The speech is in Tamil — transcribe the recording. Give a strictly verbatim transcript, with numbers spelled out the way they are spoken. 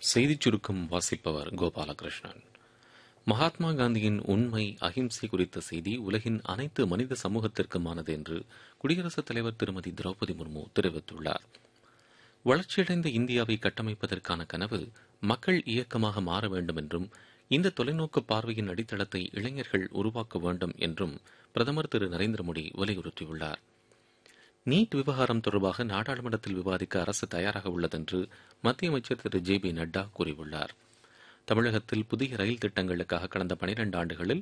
செய்திச் சுருக்கம் வாசிப்பவர் கோபாலகிருஷ்ணன். மகாத்மா காந்தியின் உண்மை அகிம்சை குறித்த செய்தி உலகின் அனைத்து மனித சமூகத்திற்குமானது என்று குடியரசுத் தலைவர் திருமதி திரௌபதி முர்மு தெரிவித்துள்ளார். வளர்ச்சியடைந்த இந்தியாவை கட்டமைப்பதற்கான கனவு மக்கள் இயக்கமாக மாற வேண்டும் என்றும் இந்த தொலைநோக்கு பார்வையின் அடித்தளத்தை இளைஞர்கள் உருவாக்க வேண்டும் என்றும் பிரதமர் திரு நரேந்திர மோடி வலியுறுத்தியுள்ளார். நீட் விவகாரம் தொடர்பாக நாடாளுமன்றத்தில் விவாதிக்க அரசு தயாராக உள்ளதென்று மத்திய அமைச்சர் திரு ஜே பி நட்டா கூறியுள்ளார். தமிழகத்தில் புதிய ரயில் திட்டங்களுக்காக கடந்த பனிரண்டு ஆண்டுகளில்